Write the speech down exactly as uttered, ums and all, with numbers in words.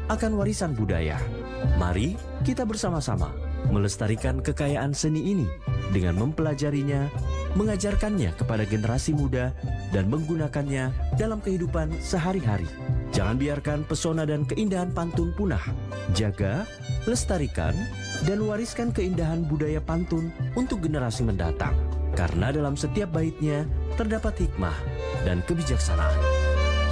akan warisan budaya. Mari kita bersama-sama melestarikan kekayaan seni ini dengan mempelajarinya, mengajarkannya kepada generasi muda, dan menggunakannya dalam kehidupan sehari-hari. Jangan biarkan pesona dan keindahan pantun punah. Jaga, lestarikan, dan wariskan keindahan budaya pantun untuk generasi mendatang. Karena dalam setiap baitnya terdapat hikmah dan kebijaksanaan.